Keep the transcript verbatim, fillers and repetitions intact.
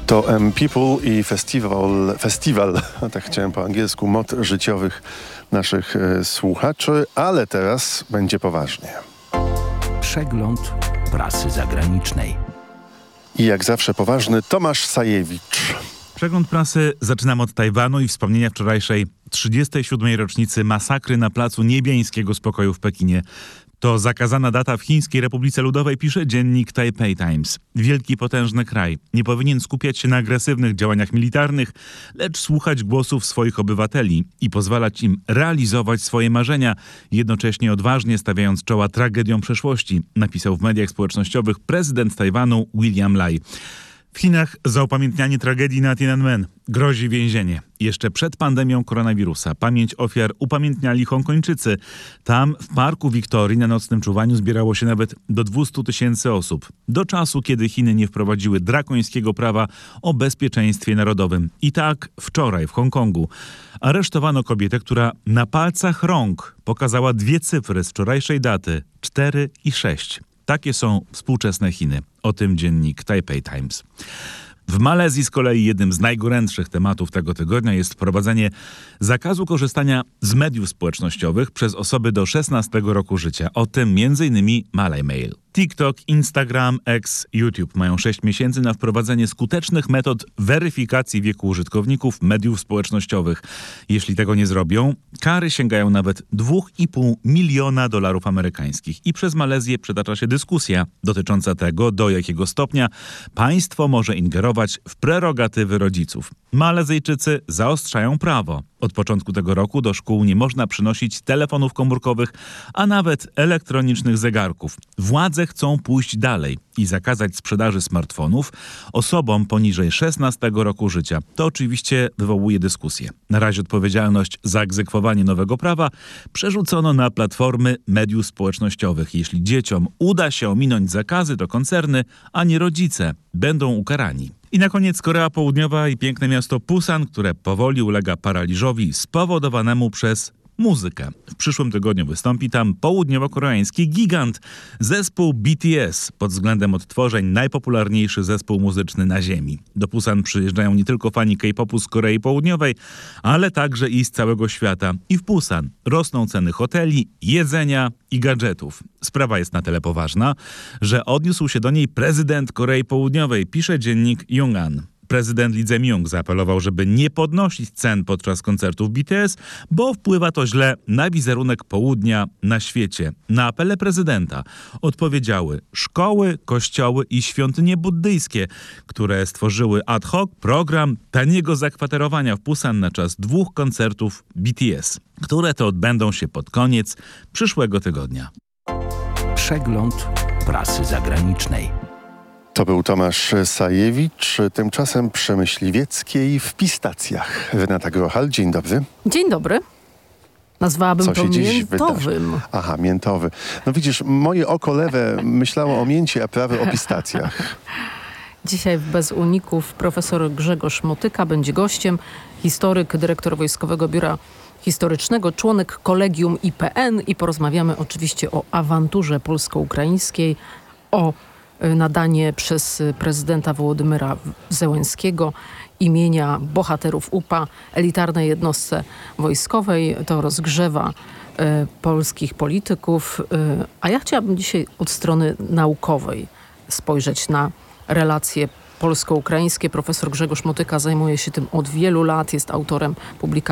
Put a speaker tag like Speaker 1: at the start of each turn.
Speaker 1: To M People i festiwal, festiwal, tak chciałem po angielsku, mod życiowych naszych e, słuchaczy, ale teraz będzie poważnie.
Speaker 2: Przegląd prasy zagranicznej.
Speaker 1: I jak zawsze poważny Tomasz Sajewicz.
Speaker 3: Przegląd prasy zaczynam od Tajwanu i wspomnienia wczorajszej trzydziestej siódmej rocznicy masakry na placu Niebiańskiego Spokoju w Pekinie. To zakazana data w Chińskiej Republice Ludowej, pisze dziennik Taipei Times. Wielki, potężny kraj nie powinien skupiać się na agresywnych działaniach militarnych, lecz słuchać głosów swoich obywateli i pozwalać im realizować swoje marzenia, jednocześnie odważnie stawiając czoła tragediom przeszłości, napisał w mediach społecznościowych prezydent Tajwanu William Lai. W Chinach za upamiętnianie tragedii na Tiananmen grozi więzienie. Jeszcze przed pandemią koronawirusa pamięć ofiar upamiętniali Hongkończycy. Tam w Parku Wiktorii na nocnym czuwaniu zbierało się nawet do dwustu tysięcy osób. Do czasu, kiedy Chiny nie wprowadziły drakońskiego prawa o bezpieczeństwie narodowym. I tak wczoraj w Hongkongu aresztowano kobietę, która na palcach rąk pokazała dwie cyfry z wczorajszej daty cztery i sześć. Takie są współczesne Chiny. O tym dziennik Taipei Times. W Malezji z kolei jednym z najgorętszych tematów tego tygodnia jest wprowadzenie zakazu korzystania z mediów społecznościowych przez osoby do szesnastego roku życia. O tym między innymi Malay Mail. TikTok, Instagram, X, YouTube mają sześć miesięcy na wprowadzenie skutecznych metod weryfikacji wieku użytkowników mediów społecznościowych. Jeśli tego nie zrobią, kary sięgają nawet dwa i pół miliona dolarów amerykańskich. I przez Malezję przetacza się dyskusja dotycząca tego, do jakiego stopnia państwo może ingerować w prerogatywy rodziców. Malezyjczycy zaostrzają prawo. Od początku tego roku do szkół nie można przynosić telefonów komórkowych, a nawet elektronicznych zegarków. Władze chcą pójść dalej i zakazać sprzedaży smartfonów osobom poniżej szesnastego roku życia. To oczywiście wywołuje dyskusję. Na razie odpowiedzialność za egzekwowanie nowego prawa przerzucono na platformy mediów społecznościowych. Jeśli dzieciom uda się ominąć zakazy, to koncerny, a nie rodzice będą ukarani. I na koniec Korea Południowa i piękne miasto Pusan, które powoli ulega paraliżowi spowodowanemu przez muzykę. W przyszłym tygodniu wystąpi tam południowo-koreański gigant, zespół B T S, pod względem odtworzeń najpopularniejszy zespół muzyczny na ziemi. Do Pusan przyjeżdżają nie tylko fani K-popu z Korei Południowej, ale także i z całego świata. I w Pusan rosną ceny hoteli, jedzenia i gadżetów. Sprawa jest na tyle poważna, że odniósł się do niej prezydent Korei Południowej, pisze dziennik Yonhap. Prezydent Lee Jae-myung zaapelował, żeby nie podnosić cen podczas koncertów B T S, bo wpływa to źle na wizerunek południa na świecie. Na apele prezydenta odpowiedziały szkoły, kościoły i świątynie buddyjskie, które stworzyły ad hoc program taniego zakwaterowania w Pusan na czas dwóch koncertów B T S, które to odbędą się pod koniec przyszłego tygodnia.
Speaker 2: Przegląd prasy zagranicznej.
Speaker 1: To był Tomasz Sajewicz, tymczasem przy Myśliwieckiej w Pistacjach. Renata Grochal, dzień dobry.
Speaker 4: Dzień dobry. Nazwałabym
Speaker 1: Co
Speaker 4: to
Speaker 1: się dziś
Speaker 4: miętowym.
Speaker 1: wydarzy? Aha, miętowy. No widzisz, moje oko lewe myślało o mięcie, a prawe o pistacjach.
Speaker 4: Dzisiaj w Bez Uników profesor Grzegorz Motyka będzie gościem. Historyk, dyrektor Wojskowego Biura Historycznego, członek Kolegium I P N i porozmawiamy oczywiście o awanturze polsko-ukraińskiej, o nadanie przez prezydenta Wołodymyra Zełenskiego imienia bohaterów U P A elitarnej jednostce wojskowej. To rozgrzewa y, polskich polityków. Y, a ja chciałabym dzisiaj od strony naukowej spojrzeć na relacje polsko-ukraińskie. Profesor Grzegorz Motyka zajmuje się tym od wielu lat. Jest autorem publikacji